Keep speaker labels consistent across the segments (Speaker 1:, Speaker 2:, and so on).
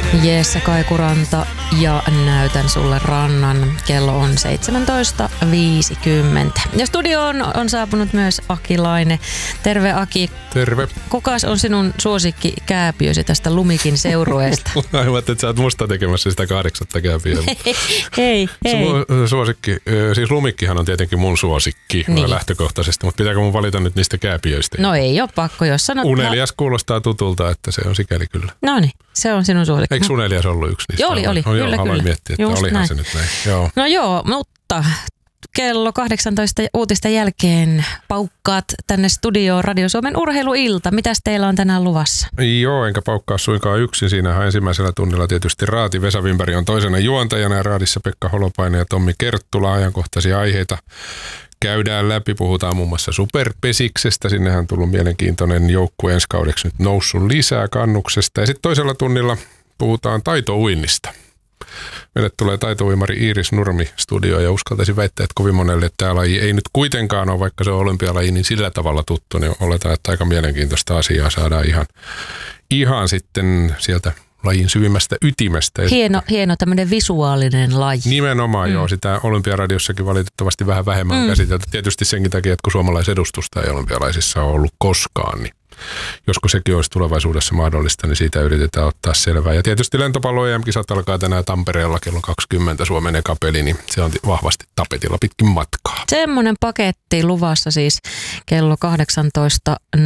Speaker 1: Jesse Kaikuranta ja näytän sulle rannan. Kello on 17.50. Ja studioon on saapunut myös Aki Laine. Terve Aki.
Speaker 2: Terve.
Speaker 1: Kukas on sinun suosikki kääpiösi tästä Lumikin seurueesta?
Speaker 2: Aivan, että sä oot musta tekemässä sitä 8. kääpiöä.
Speaker 1: Hei.
Speaker 2: Suosikki, siis Lumikkihan on tietenkin mun suosikki niin lähtökohtaisesti, mutta pitääkö mun valita nyt niistä kääpiöistä?
Speaker 1: No ei ole pakko, jos sanot.
Speaker 2: Unelias kuulostaa tutulta, että se on sikäli kyllä.
Speaker 1: No niin, se on sinun suosikki.
Speaker 2: Eikö Unelias ollut yksi niistä?
Speaker 1: Joo, oli. Kyllä.
Speaker 2: Haluan miettiä, että
Speaker 1: just
Speaker 2: olihan
Speaker 1: näin.
Speaker 2: Se nyt näin. Joo.
Speaker 1: No joo, mutta kello 18 uutisten jälkeen paukkaat tänne studioon Radio Suomen urheiluilta. Mitäs teillä on tänään luvassa?
Speaker 2: Joo, enkä paukkaa suinkaan yksin. Siinähän ensimmäisellä tunnilla tietysti Raati. Vesa Wimberg on toisena juontajana ja Raadissa Pekka Holopainen ja Tommi Kerttula. Ajankohtaisia aiheita käydään läpi. Puhutaan muun muassa Superpesiksestä. Sinnehän on tullut mielenkiintoinen joukkue ensi kaudeksi nyt noussut lisää Kannuksesta. Ja sitten toisella tunnilla puhutaan taitouinnista. Meille tulee taitouimari Iiris Nurmi studioon ja uskaltaisin väittää, että kovin monelle tämä laji ei nyt kuitenkaan ole, vaikka se on olympialaji, niin sillä tavalla tuttu, niin oletaan, että aika mielenkiintoista asiaa saadaan ihan sitten sieltä lajin syvimmästä ytimestä.
Speaker 1: Hieno tämmöinen visuaalinen laji.
Speaker 2: Nimenomaan joo, sitä Olympiaradiossakin valitettavasti vähän vähemmän käsitelty. Tietysti senkin takia, että kun suomalaisedustusta ei olympialaisissa ole ollut koskaan, niin joskus sekin olisi tulevaisuudessa mahdollista, niin siitä yritetään ottaa selvää. Ja tietysti lentopallo EM-kisat alkaa tänään Tampereella kello 20 Suomen eka peli, niin se on vahvasti tapetilla pitkin matkaa.
Speaker 1: Semmoinen paketti luvassa siis kello 18.02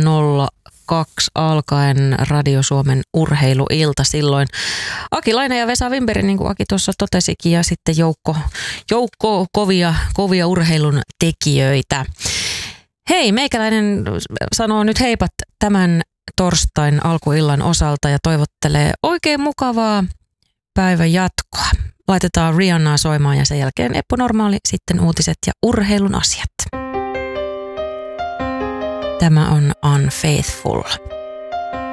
Speaker 1: alkaen Radio Suomen urheiluilta silloin. Aki Laine ja Vesa Wimberg, niin kuin Aki tuossa totesikin, ja sitten joukko kovia urheilun tekijöitä. Hei, meikäläinen sanoo nyt heipat tämän torstain alkuillan osalta ja toivottelee oikein mukavaa päivän jatkoa. Laitetaan Rihannaa soimaan ja sen jälkeen Eppu Normaali, sitten uutiset ja urheilun asiat. Tämä on Unfaithful.